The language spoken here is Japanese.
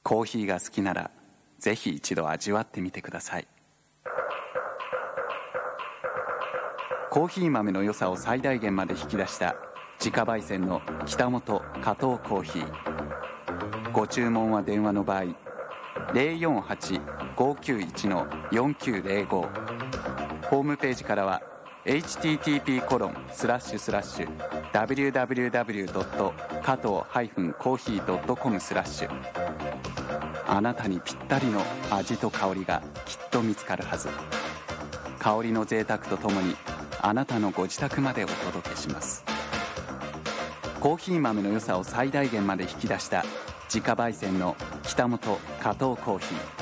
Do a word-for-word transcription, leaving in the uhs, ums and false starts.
コーヒーが好きならぜひ一度味わってみてください。コーヒー豆の良さを最大限まで引き出した自家焙煎の北本加藤コーヒー。ご注文は電話の場合 ゼロよんはち ごきゅういち よんきゅうゼロご、 ホームページからは エイチティーティーピーコロンスラッシュスラッシュダブリューダブリューダブリュードット加藤コーヒードットコムスラッシュ、あなたにぴったりの味と香りがきっと見つかるはず。香りの贅沢とともにあなたのご自宅までお届けします。コーヒー豆の良さを最大限まで引き出した自家焙煎の北本加藤コーヒー。